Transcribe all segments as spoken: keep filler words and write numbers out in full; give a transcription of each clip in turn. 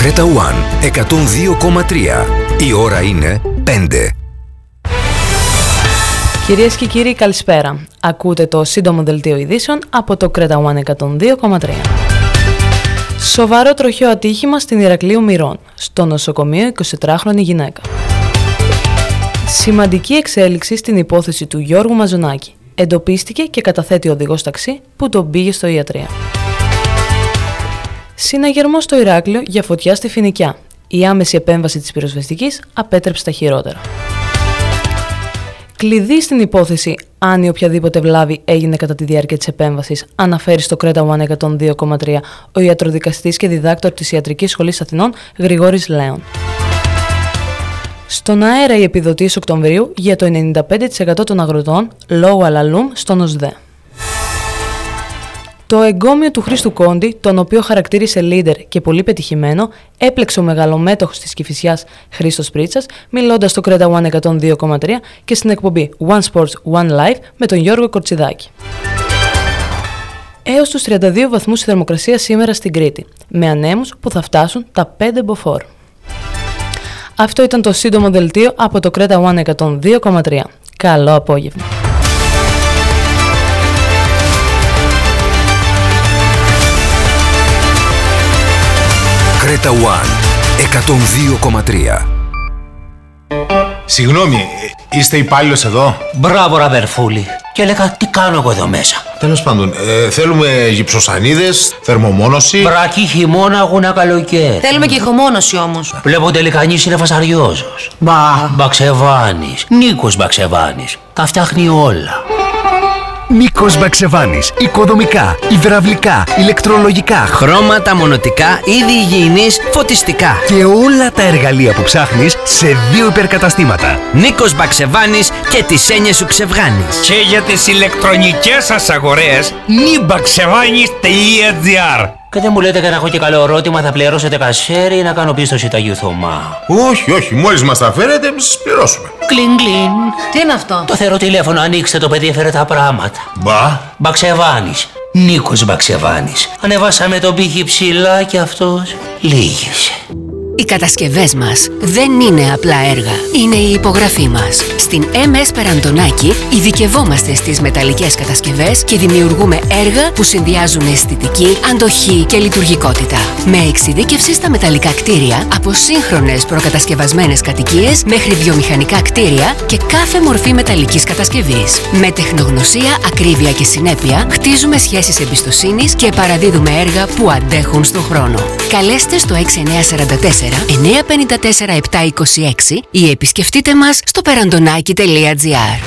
Creta One εκατόν δύο κόμμα τρία. Η ώρα είναι πέντε. Κυρίες και κύριοι, καλησπέρα. Ακούτε το σύντομο δελτίο ειδήσεων από το Creta One εκατόν δύο κόμμα τρία. Σοβαρό τροχαίο ατύχημα στην Ηρακλείου Μυρών. Στο νοσοκομείο εικοσιτετράχρονη γυναίκα. Σημαντική εξέλιξη στην υπόθεση του Γιώργου Μαζονάκη. Εντοπίστηκε και καταθέτει οδηγός ταξί που τον πήγε στο ιατρείο. Συναγερμό στο Ηράκλειο για φωτιά στη Φοινικιά. Η άμεση επέμβαση της πυροσβεστικής απέτρεψε τα χειρότερα. Κλειδί στην υπόθεση αν η οποιαδήποτε βλάβη έγινε κατά τη διάρκεια της επέμβασης, αναφέρει στο Creta One εκατόν δύο κόμμα τρία ο ιατροδικαστής και διδάκτορ της Ιατρικής Σχολής Αθηνών Γρηγόρης Λέων. Στον αέρα οι επιδοτήσεις Οκτωβρίου για το ενενήντα πέντε τοις εκατό των αγροτών λόγω αλαλούμ στον ΟΣΔΕ. Το εγκόμιο του Χρήστου Κόντι, τον οποίο χαρακτήρισε leader και πολύ πετυχημένο, έπλεξε ο μεγαλομέτωχος της Κηφισιάς Χρήστος Πρίτσας, μιλώντας στο Creta One εκατόν δύο κόμμα τρία και στην εκπομπή One Sports One Life με τον Γιώργο Κορτσιδάκη. Έως τους τριάντα δύο βαθμούς η θερμοκρασία σήμερα στην Κρήτη, με ανέμους που θα φτάσουν τα πέντε μποφόρ. Αυτό ήταν το σύντομο δελτίο από το Creta One εκατόν δύο κόμμα τρία. Καλό απόγευμα. Creta One εκατόν δύο κόμμα τρία. Συγγνώμη, είστε υπάλληλος εδώ? Μπράβο, ραβερφούλη. Και έλεγα τι κάνω εγώ εδώ μέσα. Τέλος πάντων, ε, θέλουμε γυψοσανίδες, θερμομόνωση. Βρακή χειμώνα, αγούνα καλοκαίρι. Θέλουμε και ηχομόνωση όμως. Βλέπω τελικά κανείς είναι φασαριόζος. Μπα. Μπαξεβάνης. Νίκος Μπαξεβάνης. Τα φτιάχνει όλα. Νίκος Μπαξεβάνης. Οικοδομικά, υδραυλικά, ηλεκτρολογικά, χρώματα, μονοτικά, είδη υγιεινής, φωτιστικά. Και όλα τα εργαλεία που ψάχνεις σε δύο υπερκαταστήματα. Νίκος Μπαξεβάνης και τις έννοιες σου ξεβγάνεις. Και για τις ηλεκτρονικές σας αγορές, νιμπαξεβάνης τελεία τζι άρ. Και δεν μου λέτε και να έχω και καλό ερώτημα, θα πληρώσετε κασέρι ή να κάνω πίστοση τα Θωμά? Όχι, όχι, μόλις μας τα φέρετε, εμείς σας πληρώσουμε. Κλιν, κλιν. Τι είναι αυτό? Το θεωρώ τηλέφωνο, ανοίξτε, το παιδί έφερε τα πράγματα. Μπα. Μπαξεβάνης. Νίκος Μπαξεβάνης. Ανεβάσαμε τον πύχη ψηλά και αυτός λύγησε. Οι κατασκευές μας δεν είναι απλά έργα, είναι η υπογραφή μας. Στην εμ ες Περαντονάκη ειδικευόμαστε στις μεταλλικές κατασκευές και δημιουργούμε έργα που συνδυάζουν αισθητική, αντοχή και λειτουργικότητα. Με εξειδίκευση στα μεταλλικά κτίρια, από σύγχρονες προκατασκευασμένες κατοικίες μέχρι βιομηχανικά κτίρια και κάθε μορφή μεταλλικής κατασκευής. Με τεχνογνωσία, ακρίβεια και συνέπεια, χτίζουμε σχέσεις εμπιστοσύνης και παραδίδουμε έργα που αντέχουν στον χρόνο. Καλέστε στο έξι εννιά τέσσερα τέσσερα εννιά πέντε τέσσερα επτά είκοσι έξι ή επισκεφτείτε μας στο περαντονάκι τελεία τζι άρ.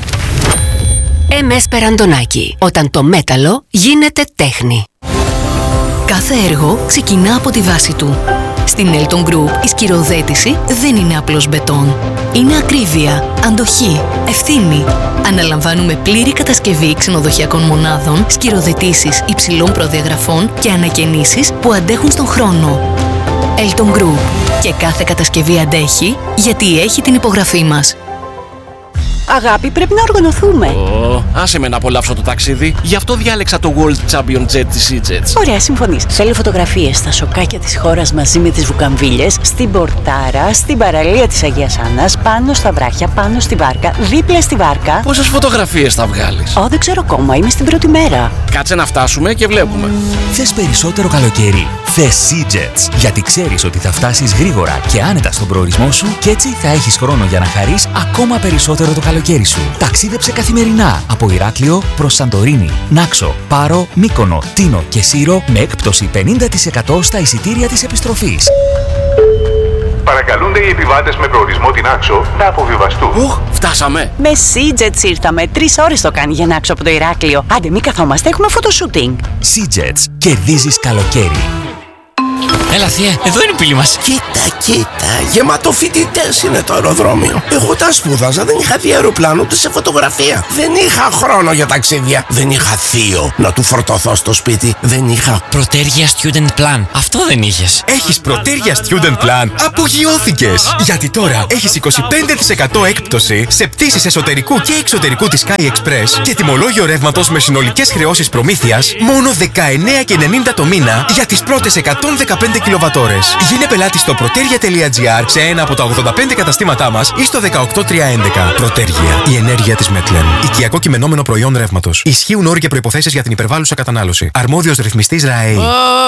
εμ ες Περαντονάκι. Όταν το μέταλλο γίνεται τέχνη. Κάθε έργο ξεκινά από τη βάση του. Στην Elton Group η σκυροθέτηση δεν είναι απλώς μπετόν. Είναι ακρίβεια, αντοχή, ευθύνη. Αναλαμβάνουμε πλήρη κατασκευή ξενοδοχειακών μονάδων, σκυροθετήσεις υψηλών προδιαγραφών και ανακαινήσεις που αντέχουν στον χρόνο. Elton Group. Και κάθε κατασκευή αντέχει γιατί έχει την υπογραφή μας. Αγάπη, πρέπει να οργανωθούμε. Oh, άσε με να απολαύσω το ταξίδι. Γι' αυτό διάλεξα το World Champion Jet της EasyJet. Ωραία, συμφωνείς. Θέλω φωτογραφίες στα σοκάκια της χώρας μαζί με τις βουκαμβίλες, στην Πορτάρα, στην παραλία της Αγίας Άννας, πάνω στα βράχια, πάνω στη βάρκα, δίπλα στη βάρκα. Πόσες φωτογραφίες θα βγάλεις? Ω, δεν ξέρω ακόμα, είμαι στην πρώτη μέρα. Κάτσε να φτάσουμε και βλέπουμε. Θες περισσότερο καλοκαίρι? Θες EasyJet. Γιατί ξέρεις ότι θα φτάσεις γρήγορα και άνετα στον προορισμό σου και έτσι θα έχεις χρόνο για να χαρείς ακόμα περισσότερο το καλοκαίρι σου. Ταξίδεψε καθημερινά από Ηράκλειο προς Σαντορίνη, Νάξο, Πάρο, Μύκονο, Τίνο και Σύρο με έκπτωση πενήντα τοις εκατό στα εισιτήρια της επιστροφής. Παρακαλούνται οι επιβάτες με προορισμό την Άξο να αποβιβαστούν. Οχ, φτάσαμε. Με EasyJet ήρθαμε. Τρεις ώρες το κάνει για να Άξο από το Ηράκλειο. Άντε, μη καθόμαστε, έχουμε φωτοσούτινγκ. EasyJet. Κερδίζεις καλοκαίρι. Έλα, θεία, εδώ είναι η πύλη μας. Κοίτα, Κοίτα, γεμάτο φοιτητές είναι το αεροδρόμιο. Εγώ όταν σπούδαζα δεν είχα δει αεροπλάνο ούτε σε φωτογραφία. Δεν είχα χρόνο για ταξίδια. Δεν είχα θείο να του φορτωθώ στο σπίτι. Δεν είχα Πρωτέργεια Student Plan. Αυτό δεν είχες. Έχεις Πρωτέργεια Student Plan. Απογειώθηκες! Γιατί τώρα έχεις είκοσι πέντε τοις εκατό έκπτωση σε πτήσεις εσωτερικού και εξωτερικού της Sky Express και τιμολόγιο ρεύματος με συνολικές χρεώσεις προμήθειας μόνο δεκαεννέα και ενενήντα το μήνα για τις πρώτες εκατόν δεκαπέντε κιλοβατόρες. Γίνε πελάτη στο protergia τελεία gr σε ένα από τα ογδόντα πέντε καταστήματά μας ή στο δεκαοκτώ τριακόσια έντεκα. Πρωτέργεια. Η ενέργεια της Μέτλεν. Οικιακό κειμενόμενο προϊόν ρεύματος. Ισχύουν όροι και προϋποθέσεις για την υπερβάλλουσα κατανάλωση. Αρμόδιος ρυθμιστής ΡΑΕΗ.